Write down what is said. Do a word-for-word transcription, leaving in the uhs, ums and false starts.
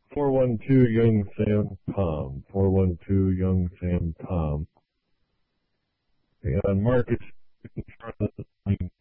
four one two Young Sam Tom. four one two Young Sam Tom. And Marcus in front of the line.